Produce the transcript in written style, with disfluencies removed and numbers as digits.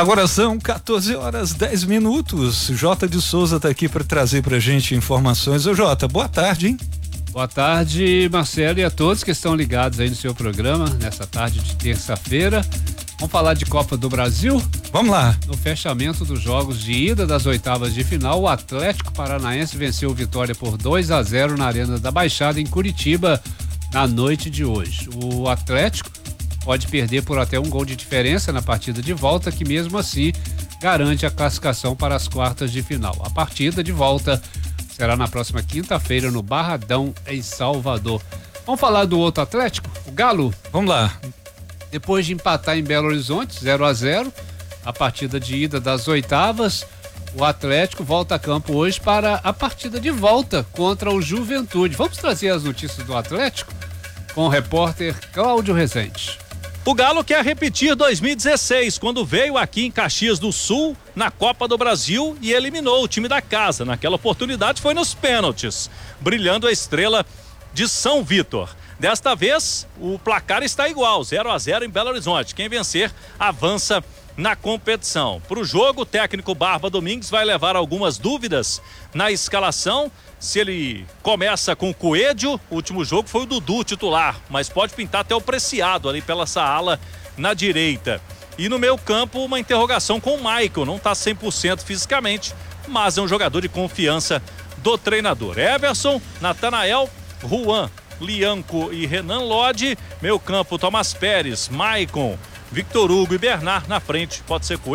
Agora são 14h10. Jota de Souza tá aqui para trazer pra gente informações. Ô Jota, boa tarde, hein? Boa tarde, Marcelo, e a todos que estão ligados aí no seu programa, nessa tarde de terça-feira. Vamos falar de Copa do Brasil? Vamos lá. No fechamento dos jogos de ida das oitavas de final, o Atlético Paranaense venceu o Vitória por 2-0 na Arena da Baixada, em Curitiba, na noite de hoje. O Atlético pode perder por até um gol de diferença na partida de volta, que mesmo assim garante a classificação para as quartas de final. A partida de volta será na próxima quinta-feira no Barradão, em Salvador. Vamos falar do outro Atlético, o Galo? Vamos lá. Depois de empatar em Belo Horizonte, 0-0, a partida de ida das oitavas, o Atlético volta a campo hoje para a partida de volta contra o Juventude. Vamos trazer as notícias do Atlético com o repórter Cláudio Rezende. O Galo quer repetir 2016, quando veio aqui em Caxias do Sul, na Copa do Brasil, e eliminou o time da casa. Naquela oportunidade foi nos pênaltis, brilhando a estrela de São Vítor. Desta vez, o placar está igual, 0-0 em Belo Horizonte. Quem vencer, avança na competição. Para o jogo, o técnico Barba Domingues vai levar algumas dúvidas na escalação. Se ele começa com o Coelho, o último jogo foi o Dudu titular, mas pode pintar até o Preciado ali pela essa ala na direita. E no meio campo, uma interrogação com o Michael, não está 100% fisicamente, mas é um jogador de confiança do treinador. Everson, Natanael, Juan, Lianco e Renan Lodi. Meio campo, Tomás Pérez, Maicon, Victor Hugo e Bernard na frente. Pode ser Coelho.